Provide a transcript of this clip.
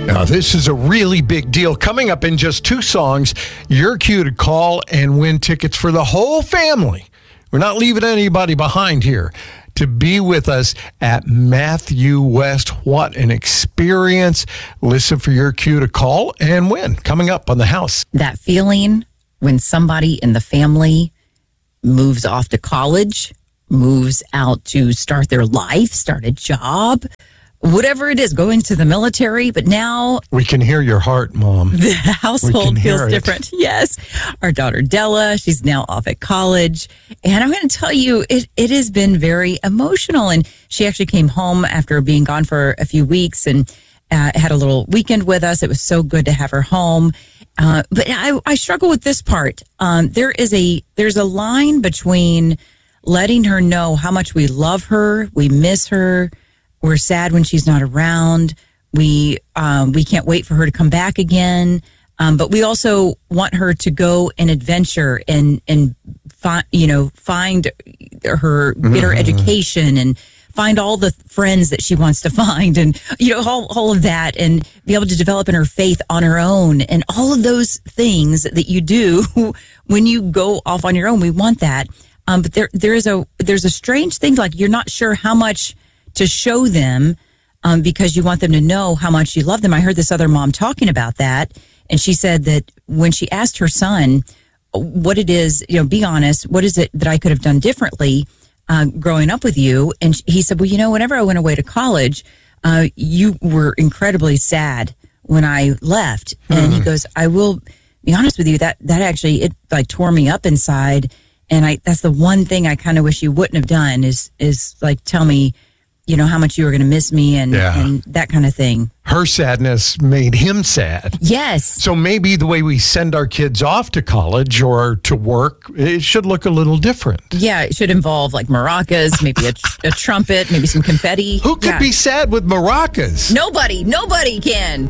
Now, this is a really big deal. Coming up in just 2 songs, your cue to call and win tickets for the whole family. We're not leaving anybody behind here. To be with us at Matthew West. What an experience. Listen for your cue to call and win. Coming up on The House. That feeling when somebody in the family moves off to college, moves out to start their life, start a job, whatever it is, go into the military, but now We can hear your heart, Mom. the household hear feels it. different. Yes. Our daughter Della, she's now off at college. And I'm going to tell you, it has been very emotional. And she actually came home after being gone for a few weeks and had a little weekend with us. It was so good to have her home. But I struggle with this part. There's a line between letting her know how much we love her, we miss her, we're sad when she's not around. We can't wait for her to come back again. But we also want her to go and adventure and find her, get her education and find all the friends that she wants to find and, all of that and be able to develop in her faith on her own and all of those things that you do when you go off on your own. We want that. But there's a strange thing, like you're not sure how much to show them because you want them to know how much you love them. I heard this other mom talking about that, and she said that when she asked her son what it is, be honest, what is it that I could have done differently growing up with you? And he said, well, whenever I went away to college, you were incredibly sad when I left. And he goes, I will be honest with you, that actually, it like tore me up inside. And that's the one thing I kind of wish you wouldn't have done is like tell me, how much you were going to miss me and that kind of thing. Her sadness made him sad. Yes. So maybe the way we send our kids off to college or to work, it should look a little different. Yeah, it should involve like maracas, maybe a trumpet, maybe some confetti. Who could be sad with maracas? Nobody can.